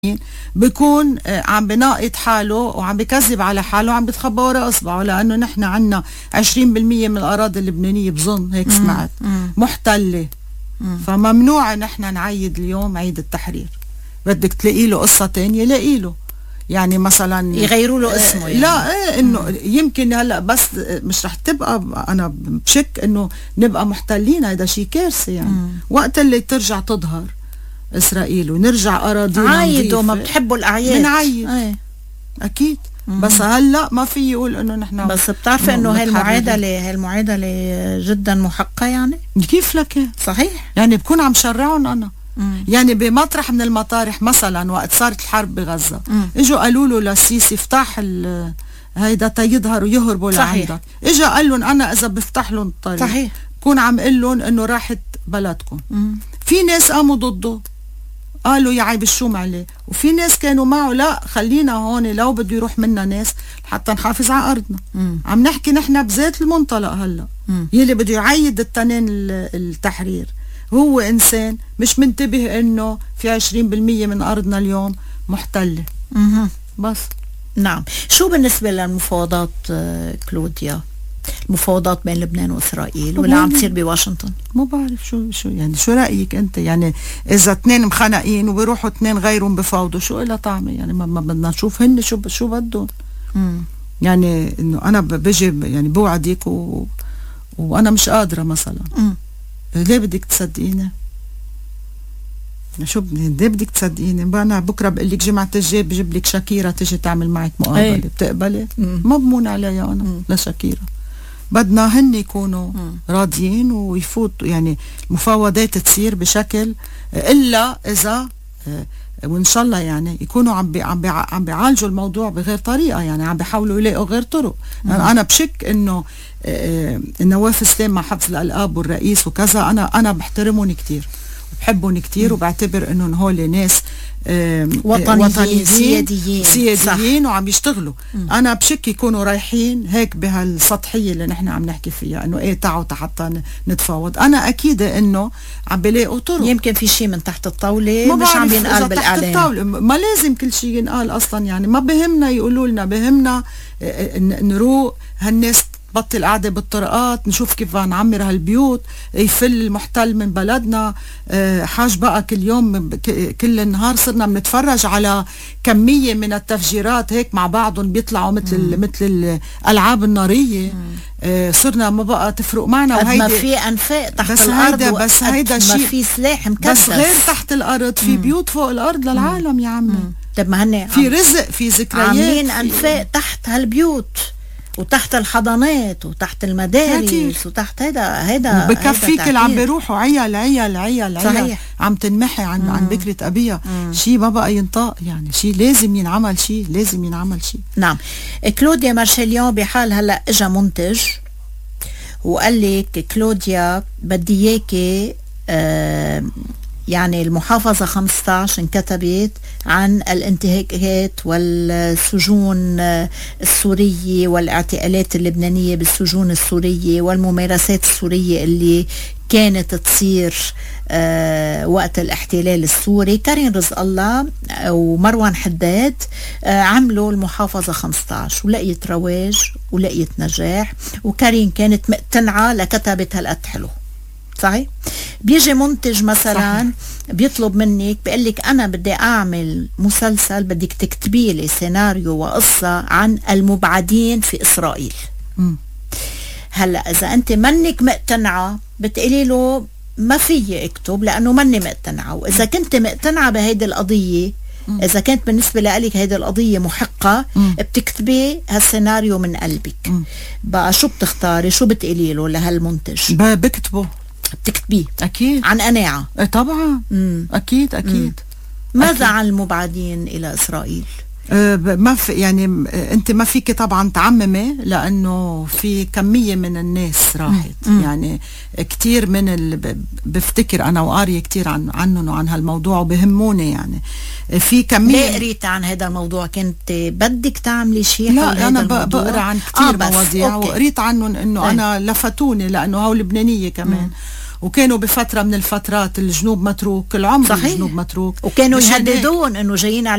بيكون عم بناقض حاله وعم بكذب على حاله وعم بيتخبى ورا اصبعه، لانه نحن عنا 20% من الاراضي اللبنانيه بظن هيك سمعت محتله. فممنوع نحن نعيد اليوم عيد التحرير. بدك تلاقي له قصه تانية لاقي له، يعني مثلا يغيروا له اسمه يعني. لا انه يمكن هلا بس مش رح تبقى، انا بشك انه نبقى محتلين. هذا شيء كارثه يعني. وقت اللي ترجع تظهر اسرائيل ونرجع اراضينا عايدوا ما بتحبوا الاعياد بنعيد اكيد. بس هلا ما في يقول انه نحن، بس بتعرفي انه هاي المعادله جدا محقه يعني. كيف لك صحيح يعني بكون عم شرعهم انا. يعني بمطرح من المطارح مثلا وقت صارت الحرب بغزه اجوا قالوا له للسيسي افتح هيدا تيظهروا يهربوا لعندك. اجا قال لهم انا اذا بفتح لهم الطريق صحيح بكون عم قل لهم انه راحت بلدكم. في ناس قاموا ضده قالوا يا عيب الشوم عليه، وفي ناس كانوا معه لا خلينا هون لو بده يروح منا ناس حتى نحافظ على ارضنا. عم نحكي نحن بذات المنطلق هلا. يلي بده يعيد التنين التحرير هو انسان مش منتبه انه في 20% من ارضنا اليوم محتله. بس نعم. شو بالنسبه للمفاوضات كلوديا، المفاوضات بين لبنان واسرائيل واللي عم تصير بواشنطن؟ ما بعرف شو يعني شو رايك انت؟ يعني اذا اثنين مخنقين وبيروحوا اثنين غيرهم بفاوضوا شو لها طعمه؟ يعني ما بدنا نشوف هن شو بدهم. يعني انه انا بجي يعني بوعدك وانا مش قادره مثلا. ليه بدك تصدقيني؟ شو ليه بدك تصدقيني؟ انا بكره بقول لك جمعه الجاي بجيب لك شاكيرا تيجي تعمل معك مقابله. بتقبلي؟ ما بمون عليها انا لشاكيرا. بدنا هن يكونوا راضيين ويفوتوا، يعني المفاوضات تصير بشكل الا اذا وان شاء الله يعني يكونوا عم بيعالجوا الموضوع بغير طريقه، يعني عم بيحاولوا يلاقوا غير طرق. انا بشك انه النواف سليم مع حفظ الالقاب والرئيس وكذا انا بحترمهم كتير وبحبهم كتير وبعتبر انهم هول ناس وطنيين سياديين وعم يشتغلوا. انا بشك يكونوا رايحين هيك بهالسطحيه اللي نحن عم نحكي فيها انه ايه تعوا حتى نتفاوض. انا اكيد انه عم بلاقوا طرق. يمكن في شيء من تحت الطاوله مش عم ينقال بالاعلام. ما لازم كل شيء ينقال اصلا، يعني ما بهمنا يقولوا لنا، بهمنا نروق هالناس بطل قاعدة بالطرقات، نشوف كيف نعمر هالبيوت، يفل المحتل من بلدنا. حاج بقى كل يوم كل النهار صرنا بنتفرج على كمية من التفجيرات هيك مع بعضهم بيطلعوا مثل الألعاب النارية. صرنا ما بقى تفرق معنا. وهيدي ما في أنفاق تحت بس الأرض بس هيدا شيء ما في سلاح مكثف. بس غير تحت الأرض في بيوت فوق الأرض للعالم يا عمي. طب ما هن في رزق في ذكريات عاملين أنفاق تحت هالبيوت وتحت الحضانات وتحت المدارس وتحت هيدا بكفيك اللي عم بيروحوا عيال صحيح. عم تنمحي عن بكرة أبيها. شيء ما بقى ينطق، يعني شيء لازم ينعمل شيء. نعم. كلوديا مارشاليون بحال هلا اجا منتج وقال لك كلوديا بدي اياكي يعني المحافظة 15 انكتبت عن الانتهاكات والسجون السورية والاعتقالات اللبنانية بالسجون السورية والممارسات السورية اللي كانت تصير وقت الاحتلال السوري. كريم رزق الله ومروان حداد عملوا المحافظة 15 ولقيت رواج ولقيت نجاح، وكريم كانت مقتنعة لكتبت هالقد حلو. صحيح. بيجي منتج مثلا صحيح. بيطلب منك بيقول لك انا بدي اعمل مسلسل، بدك تكتبي لي سيناريو وقصه عن المبعدين في اسرائيل. هلا اذا انت منك مقتنعه بتقولي له ما في اكتب لانه مني مقتنعه، واذا كنت مقتنعه بهيدي القضيه إذا كانت بالنسبة لك هيدي القضية محقة بتكتبي هالسيناريو من قلبك. بقى شو بتختاري؟ شو بتقولي له لهالمنتج؟ بكتبه. بتكتبيه أكيد عن قناعة. طبعا. أكيد. ماذا عن المبعدين إلى إسرائيل؟ ما في يعني انت ما فيك طبعا تعممي لانه في كميه من الناس راحت. يعني كتير من بفتكر انا وقاريه كتير عنهم وعن هالموضوع وبهموني. يعني في كميه. ليه قريت عن هذا الموضوع؟ كنت بدك تعملي شيء؟ لا انا بقرا عن كتير مواضيع وقريت عنهم انه انا لفتوني لانه هو لبنانيه كمان وكانوا بفترة من الفترات الجنوب متروك، العمر صحيح. الجنوب متروك، وكانوا يهددون انه جايين